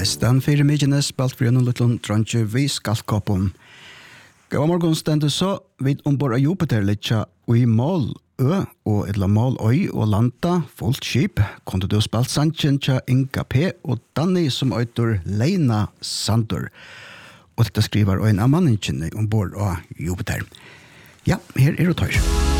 Vestan fyrir Mygenes, spalt for en liten dronje vi skalkåpen. God morgen stendet så, vid ombord av Jupiter litja og i mål ø og edla mål øy og landa fullt skip, kunne du spalt sannsyn tja Inga P. og Danny som øyter Leina Sandur. Og dette skriver og en av manninkjene ombord av Jupiter. Ja, her er det tøyr.